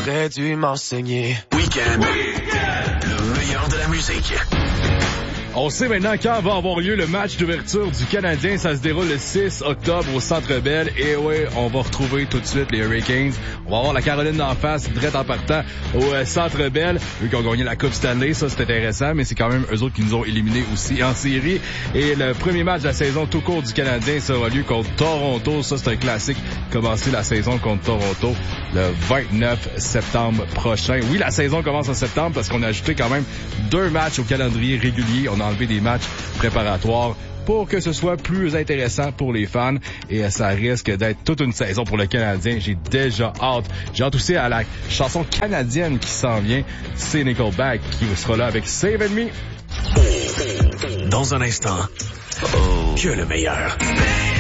T'aurais dû m'enseigner. Week-end. Le meilleur de la musique. On sait maintenant quand va avoir lieu le match d'ouverture du Canadien. Ça se déroule le 6 octobre au Centre Bell. Et oui, on va retrouver tout de suite les Hurricanes. On va avoir la Caroline d'en face, direct en partant au Centre Bell. Eux qui ont gagné la Coupe Stanley, ça c'est intéressant, mais c'est quand même eux autres qui nous ont éliminés aussi en série. Et le premier match de la saison tout court du Canadien sera lieu contre Toronto. Ça c'est un classique. Commencer la saison contre Toronto le 29 septembre prochain. Oui, la saison commence en septembre parce qu'on a ajouté quand même 2 matchs au calendrier régulier. On a enlevé des matchs préparatoires pour que ce soit plus intéressant pour les fans et ça risque d'être toute une saison pour le Canadien. J'ai déjà hâte. J'ai hâte aussi à la chanson canadienne qui s'en vient. C'est Nickelback qui sera là avec Save and Me. Dans un instant, que le meilleur.